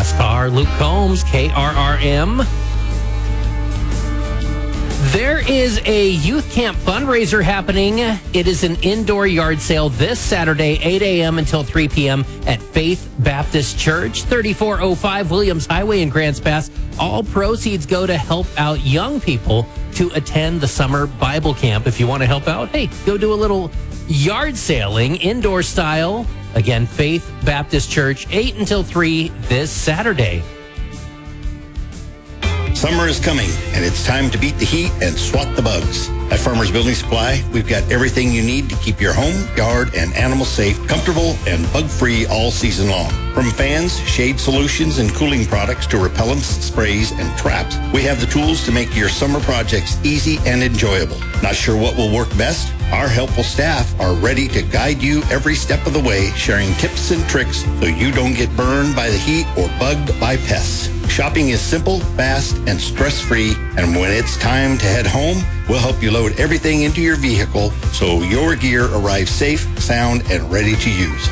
Fast Car. Luke Combs, KRRM. There is a youth camp fundraiser happening. It is an indoor yard sale this Saturday, 8 a.m. until 3 p.m. at Faith Baptist Church, 3405 Williams Highway in Grants Pass. All proceeds go to help out young people to attend the summer Bible camp. If you want to help out, hey, go do a little yard sailing, indoor style. Again, Faith Baptist Church, 8 until 3 this Saturday. Summer is coming, and it's time to beat the heat and swat the bugs. At Farmers Building Supply, we've got everything you need to keep your home, yard, and animals safe, comfortable, and bug-free all season long. From fans, shade solutions, and cooling products to repellents, sprays, and traps, we have the tools to make your summer projects easy and enjoyable. Not sure what will work best? Our helpful staff are ready to guide you every step of the way, sharing tips and tricks so you don't get burned by the heat or bugged by pests. Shopping is simple, fast, and stress-free, and when it's time to head home, we'll help you load everything into your vehicle so your gear arrives safe, sound, and ready to use.